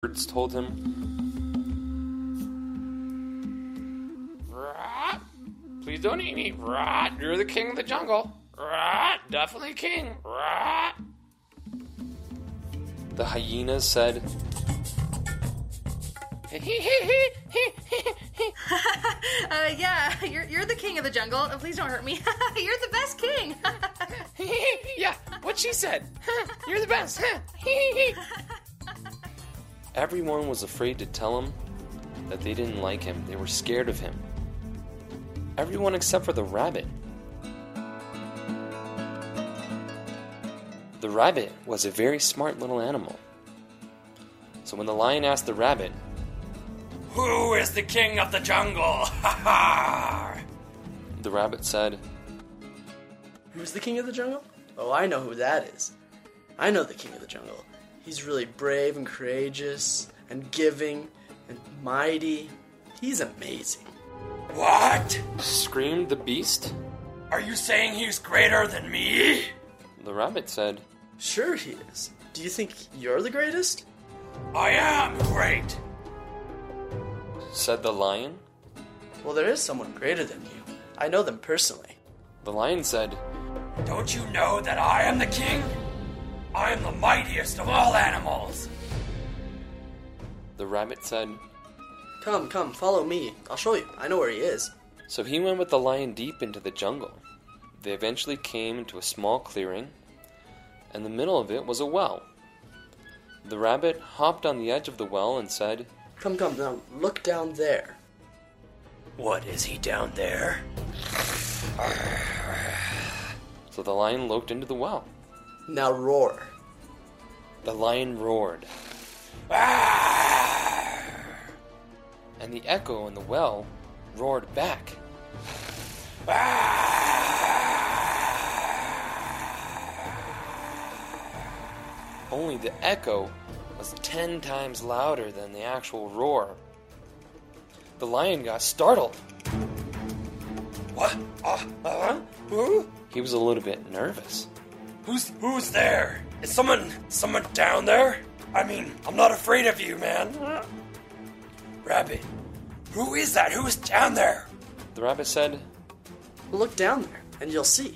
shepherds told him. Please don't eat me. You're the king of the jungle. Definitely king. The hyenas said, yeah, you're the king of the jungle. Please don't hurt me. You're the best king. Yeah, what she said. You're the best. Everyone was afraid to tell him that they didn't like him. They were scared of him. Everyone except for the rabbit. The rabbit was a very smart little animal. So when the lion asked the rabbit, "Who is the king of the jungle?" the rabbit said, "Who's the king of the jungle? Oh, I know who that is. I know the king of the jungle. He's really brave and courageous and giving and mighty. He's amazing." "What?" screamed the beast. "Are you saying he's greater than me?" The rabbit said, "Sure he is. Do you think you're the greatest?" "I am great," said the lion. "Well, there is someone greater than you. I know them personally." The lion said, "Don't you know that I am the king? I am the mightiest of all animals." The rabbit said, Come, follow me. I'll show you. I know where he is." So he went with the lion deep into the jungle. They eventually came into a small clearing, and in the middle of it was a well. The rabbit hopped on the edge of the well and said, Come, now look down there." "What is he down there?" So the lion looked into the well. "Now roar." The lion roared, and the echo in the well roared back. Only the echo was 10 times louder than the actual roar. The lion got startled. "What? Who? He was a little bit nervous. Who's there? Is someone down there? I mean, I'm not afraid of you, man." "Rabbit, who is that? Who's down there?" The rabbit said. "Look down there, and you'll see."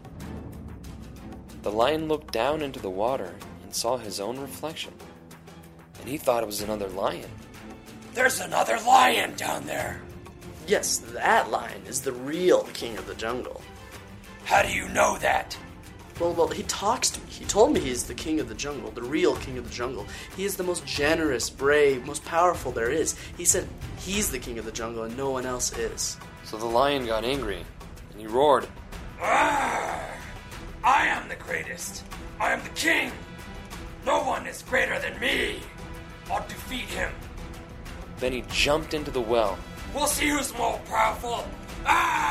The lion looked down into the water and saw his own reflection, and he thought it was another lion. "There's another lion down there." Yes, that lion is the real king of the jungle. "How do you know that?" Well, he talks to me. He told me he's the king of the jungle, the real king of the jungle. He is the most generous, brave, most powerful there is. He said he's the king of the jungle and no one else is. So the lion got angry, and he roared, "I am the greatest. I am the king. No one is greater than me. I'll defeat him. Then he jumped into the well. We'll see who's more powerful."